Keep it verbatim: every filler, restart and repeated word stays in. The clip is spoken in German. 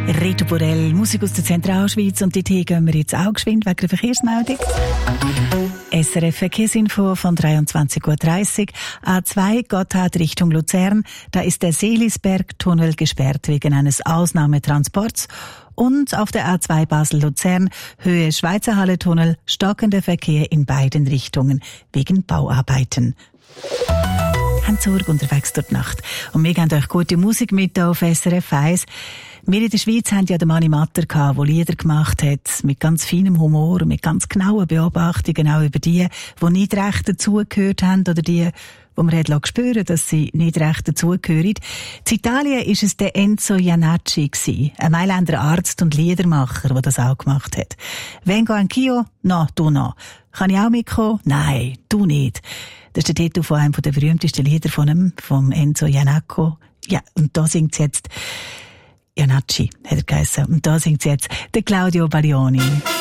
Reto Borell, Musik aus der Zentralschweiz, und dort gehen wir jetzt auch geschwind wegen der Verkehrsmeldung. S R F Verkehrsinfo von dreiundzwanzig Uhr dreißig. A zwei Gotthard Richtung Luzern. Da ist der Seelisberg-Tunnel gesperrt wegen eines Ausnahmetransports. Und auf der A zwei Basel-Luzern, Höhe Schweizerhalle-Tunnel, stockender Verkehr in beiden Richtungen wegen Bauarbeiten. Haben Sorge unterwegs durch die Nacht. Und wir geben euch gute Musik mit auf S R F eins. Wir in der Schweiz haben ja den Mani Matter gehabt, der Lieder gemacht hat, mit ganz feinem Humor und mit ganz genauen Beobachtungen auch über die, die nicht recht dazugehört haben oder die, wo man hat spüren, dass sie nicht recht dazugehören. In Italien war es der Enzo Jannacci, ein Mailänder Arzt und Liedermacher, der das auch gemacht hat. Vengo anch'io? No, du no. Kann ich auch mitkommen? Nein, du nicht. Das ist der Titel von einem der berühmtesten Lieder von ihm, vom Enzo Jannacci. Ja, und da singt jetzt Jannacci, hat er geheißen. Und da singt jetzt der Claudio Baglioni.